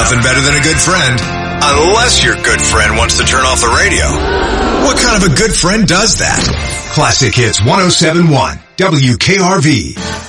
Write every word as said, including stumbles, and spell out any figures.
Nothing better than a good friend. Unless your good friend wants to turn off the radio. What kind of a good friend does that? Classic Hits one oh seven point one W K R V.